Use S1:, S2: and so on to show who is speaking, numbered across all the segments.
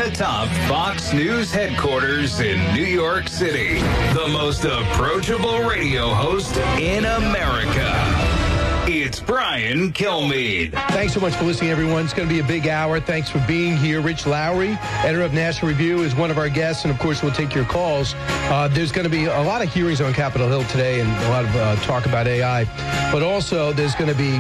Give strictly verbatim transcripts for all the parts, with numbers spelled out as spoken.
S1: atop Fox News headquarters in New York City, the most approachable radio host in America. It's Brian Kilmeade.
S2: Thanks so much for listening, everyone. It's going to be a big hour. Thanks for being here. Rich Lowry, editor of National Review, is one of our guests, and of course, we'll take your calls. Uh, there's going to be a lot of hearings on Capitol Hill today and a lot of uh, talk about A I, but also there's going to be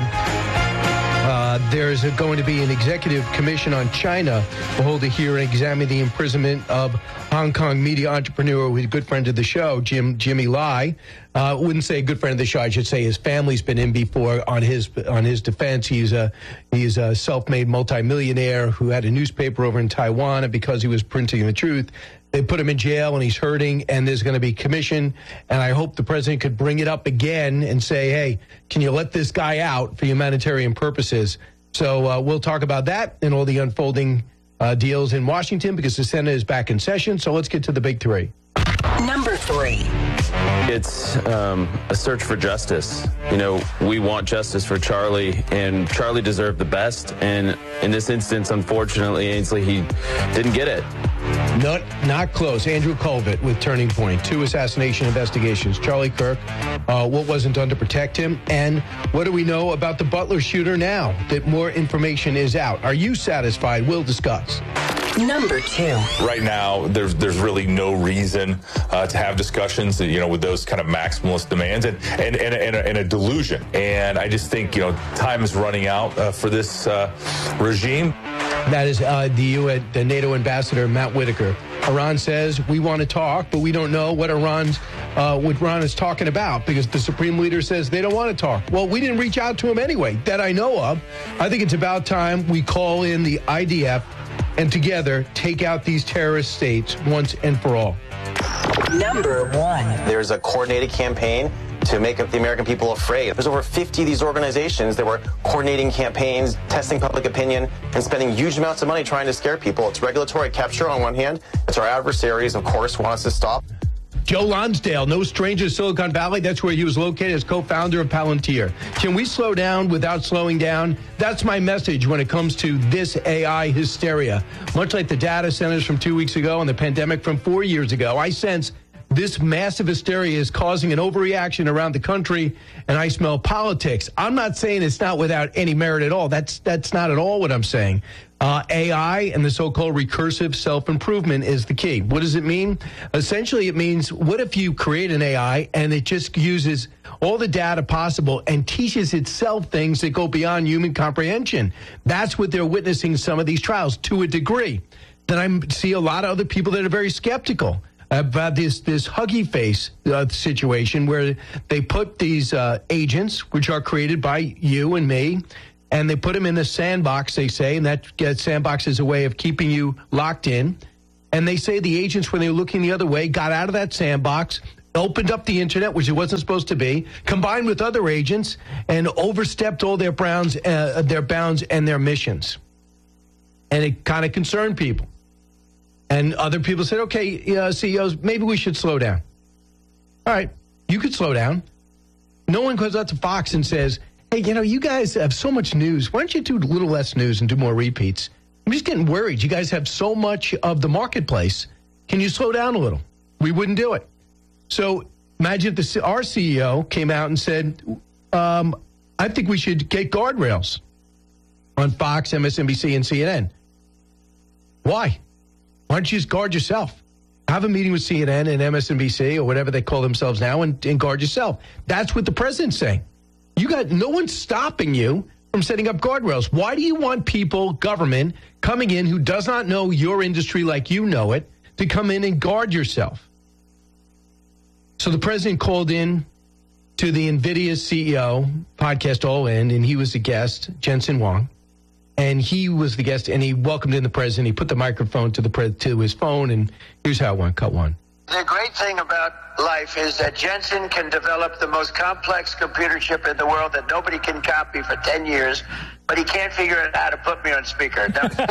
S2: Uh, there's a, going to be an executive commission on China to hold a hearing examining the imprisonment of Hong Kong media entrepreneur who's a good friend of the show, Jim Jimmy Lai. Uh, wouldn't say a good friend of the show. I should say his family's been in before on his on his defense. He's a he's a self-made multimillionaire who had a newspaper over in Taiwan, and because he was printing the truth, they put him in jail, and he's hurting, and there's going to be commission, and I hope the president could bring it up again and say, hey, can you let this guy out for humanitarian purposes? So uh, we'll talk about that and all the unfolding uh, deals in Washington because the Senate is back in session. So let's get to the big three.
S3: Number three.
S4: It's um, a search for justice. You know, we want justice for Charlie, and Charlie deserved the best. And in this instance, unfortunately, Ainsley, he didn't get it.
S2: Not, not close. Andrew Colvett with Turning Point. Two assassination investigations. Charlie Kirk, uh, what wasn't done to protect him? And what do we know about the Butler shooter now that more information is out? Are you satisfied? We'll discuss.
S3: Number two.
S5: Right now, there's there's really no reason uh, to have discussions, you know, with those kind of maximalist demands and and, and, and, a, and a delusion. And I just think, you know, time is running out uh, for this uh, regime.
S2: That is uh, the, U N, the NATO ambassador, Matt Whitaker. Iran says, we want to talk, but we don't know what Iran's uh, what Iran is talking about because the Supreme Leader says they don't want to talk. Well, we didn't reach out to him anyway, that I know of. I think it's about time we call in the I D F and together take out these terrorist states once and for all.
S3: Number one.
S6: There's a coordinated campaign to make the American people afraid. There's over fifty of these organizations that were coordinating campaigns, testing public opinion, and spending huge amounts of money trying to scare people. It's regulatory capture on one hand. It's our adversaries, of course, want us to stop.
S2: Joe Lonsdale, no stranger to Silicon Valley. That's where he was located as co-founder of Palantir. Can we slow down without slowing down? That's my message when it comes to this A I hysteria. Much like the data centers from two weeks ago and the pandemic from four years ago, I sense this massive hysteria is causing an overreaction around the country, and I smell politics. I'm not saying it's not without any merit at all. That's that's not at all what I'm saying. Uh, A I and the so-called recursive self-improvement is the key. What does it mean? Essentially, it means what if you create an A I and it just uses all the data possible and teaches itself things that go beyond human comprehension? That's what they're witnessing in some of these trials to a degree. Then I see a lot of other people that are very skeptical about this this Huggy Face uh, situation where they put these uh, agents, which are created by you and me, and they put them in the sandbox, they say, and that uh, sandbox is a way of keeping you locked in. And they say the agents, when they were looking the other way, got out of that sandbox, opened up the internet, which it wasn't supposed to be, combined with other agents, and overstepped all their bounds, uh, their bounds and their missions. And it kind of concerned people. And other people said, okay, uh, C E Os, maybe we should slow down. All right, you could slow down. No one goes out to Fox and says, hey, you know, you guys have so much news. Why don't you do a little less news and do more repeats? I'm just getting worried. You guys have so much of the marketplace. Can you slow down a little? We wouldn't do it. So imagine if the, our C E O came out and said, um, I think we should get guardrails on Fox, M S N B C, and C N N. Why? Why don't you just guard yourself? Have a meeting with C N N and M S N B C or whatever they call themselves now and, and guard yourself. That's what the president's saying. You got no one's stopping you from setting up guardrails. Why do you want people, government, coming in who does not know your industry like you know it, to come in and guard yourself? So the president called in to the NVIDIA C E O, podcast All In, and he was the guest, Jensen Huang. And he was the guest, and he welcomed in the president. He put the microphone to the pre- to his phone, and here's how it went. Cut one.
S7: The great thing about life is that Jensen can develop the most complex computer chip in the world that nobody can copy for ten years, but he can't figure out how to put me on speaker. That was-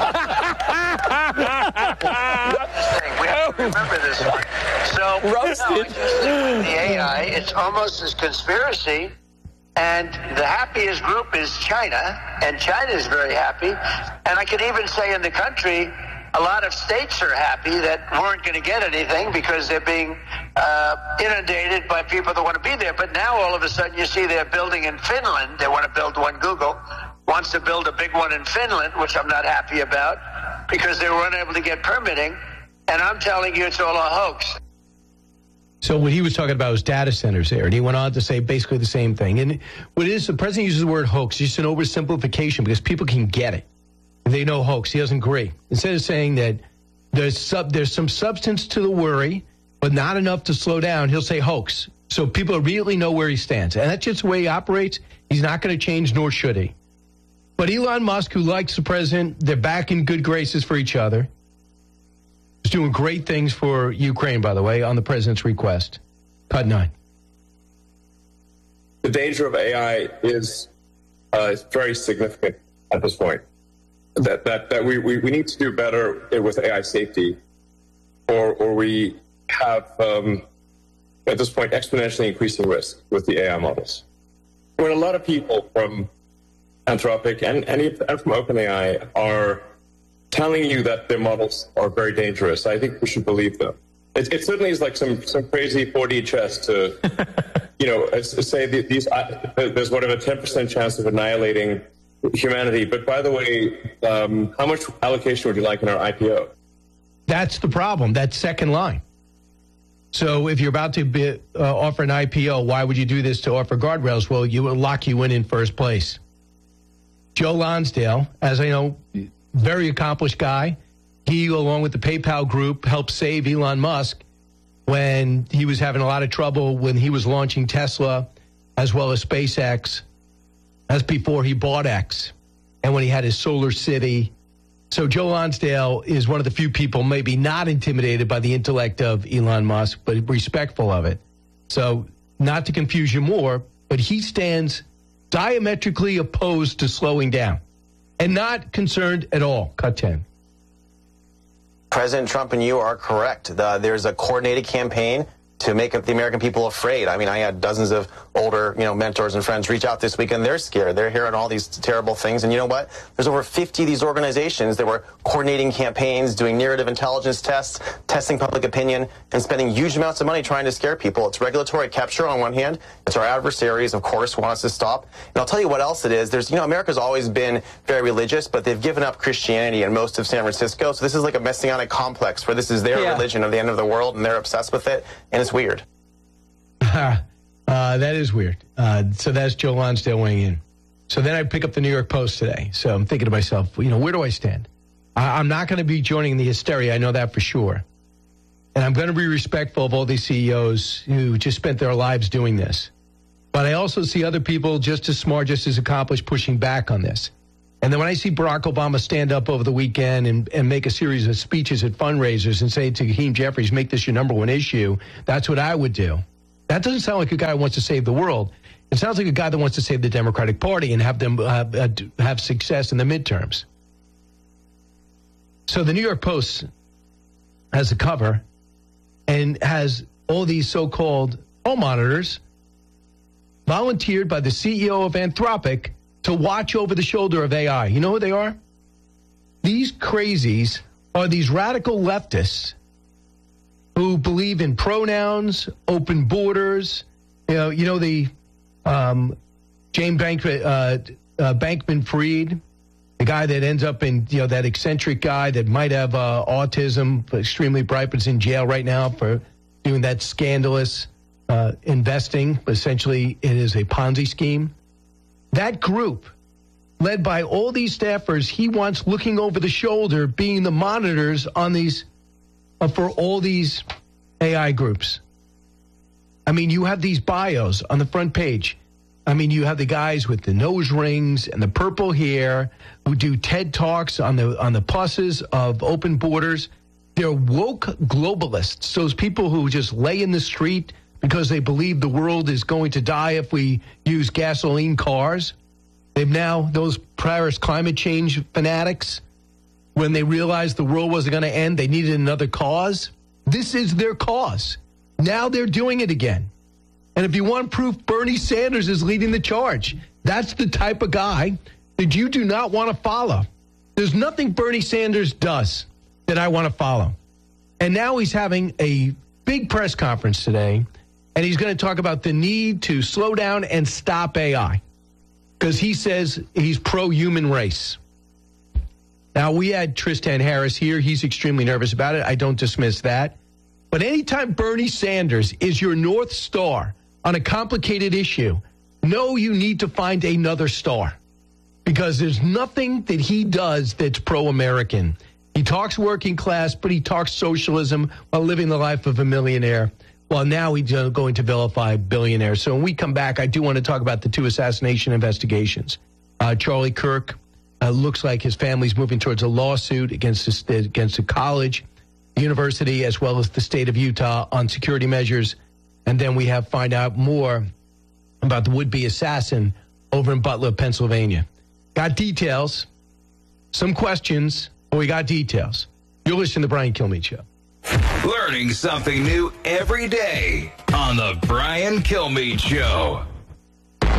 S7: we have to remember this one. So, no, I just think with the A I, it's almost as conspiracy. And the happiest group is China, and China is very happy. And I could even say in the country, a lot of states are happy that weren't going to get anything because they're being uh, inundated by people that want to be there. But now all of a sudden you see they're building in Finland. They want to build one. Google wants to build a big one in Finland, which I'm not happy about because they were unable to get permitting. And I'm telling you, it's all a hoax.
S2: So what he was talking about was data centers there, and he went on to say basically the same thing. And what it is, the president uses the word hoax, just an oversimplification because people can get it. They know hoax. He doesn't agree. Instead of saying that there's sub, there's some substance to the worry, but not enough to slow down, he'll say hoax. So people immediately know where he stands. And that's just the way he operates. He's not going to change, nor should he. But Elon Musk, who likes the president, they're back in good graces for each other. He's doing great things for Ukraine, by the way, on the president's request. Cut nine.
S8: The danger of A I is uh, very significant at this point. That that, that we, we, we need to do better with A I safety, or or we have, um, at this point, exponentially increasing risk with the A I models. When a lot of people from Anthropic and, and, and from OpenAI are telling you that their models are very dangerous, I think we should believe them. It, it certainly is like some, some crazy four D chess to, you know, say these, uh, there's whatever ten percent chance of annihilating humanity. But by the way, um, how much allocation would you like in our I P O?
S2: That's the problem, that second line. So if you're about to be, uh, offer an I P O, why would you do this to offer guardrails? Well, you will lock you in in first place. Joe Lonsdale, as I know, very accomplished guy. He, along with the PayPal group, helped save Elon Musk when he was having a lot of trouble when he was launching Tesla as well as SpaceX. That's before he bought X and when he had his solar city. So Joe Lonsdale is one of the few people maybe not intimidated by the intellect of Elon Musk, but respectful of it. So not to confuse you more, but he stands diametrically opposed to slowing down. And not concerned at all. Cut ten.
S6: President Trump and you are correct. The, there's a coordinated campaign to make the American people afraid. I mean, I had dozens of older, you know, mentors and friends reach out this weekend. They're scared. They're hearing all these terrible things. And you know what? There's over fifty of these organizations that were coordinating campaigns, doing narrative intelligence tests, testing public opinion, and spending huge amounts of money trying to scare people. It's regulatory capture on one hand. It's our adversaries, of course, want us to stop. And I'll tell you what else it is. There's, you know, America's always been very religious, but they've given up Christianity in most of San Francisco. So this is like a messianic complex where this is their yeah. religion of the end of the world, and they're obsessed with it. And it's weird.
S2: uh, that is weird. Uh, so that's Joe Lonsdale weighing in. So then I pick up the New York Post today. So I'm thinking to myself, you know, where do I stand? I, I'm not going to be joining the hysteria. I know that for sure. And I'm going to be respectful of all these C E Os who just spent their lives doing this. But I also see other people just as smart, just as accomplished, pushing back on this. And then when I see Barack Obama stand up over the weekend and, and make a series of speeches at fundraisers and say to Hakeem Jeffries, make this your number one issue, that's what I would do. That doesn't sound like a guy who wants to save the world. It sounds like a guy that wants to save the Democratic Party and have them uh, uh, have success in the midterms. So the New York Post has a cover and has all these so-called home monitors volunteered by the C E O of Anthropic to watch over the shoulder of A I. You know who they are? These crazies are these radical leftists who believe in pronouns, open borders. You know, you know the um, James Bankman, uh, uh, Bankman-Fried, the guy that ends up in, you know, that eccentric guy that might have uh, autism, extremely bright, but is in jail right now for doing that scandalous uh, investing. But essentially, it is a Ponzi scheme. That group, led by all these staffers, he wants looking over the shoulder, being the monitors on these uh, for all these A I groups. I mean, you have these bios on the front page. I mean, you have the guys with the nose rings and the purple hair who do TED Talks on the on the pluses of open borders. They're woke globalists, those people who just lay in the street because they believe the world is going to die if we use gasoline cars. They've now, those Paris climate change fanatics, when they realized the world wasn't going to end, they needed another cause. This is their cause. Now they're doing it again. And if you want proof, Bernie Sanders is leading the charge. That's the type of guy that you do not want to follow. There's nothing Bernie Sanders does that I want to follow. And now he's having a big press conference today, and he's going to talk about the need to slow down and stop A I because he says he's pro-human race. Now, we had Tristan Harris here. He's extremely nervous about it. I don't dismiss that. But anytime Bernie Sanders is your North Star on a complicated issue, know you need to find another star because there's nothing that he does that's pro-American. He talks working class, but he talks socialism while living the life of a millionaire. Well, now he's going to vilify billionaires. So when we come back, I do want to talk about the two assassination investigations. Uh, Charlie Kirk uh, looks like his family's moving towards a lawsuit against the, against the college, university, as well as the state of Utah on security measures. And then we have find out more about the would-be assassin over in Butler, Pennsylvania. Got details, some questions, but we got details. You're listening to the Brian Kilmeade Show.
S1: Learning something new every day on the Brian Kilmeade Show.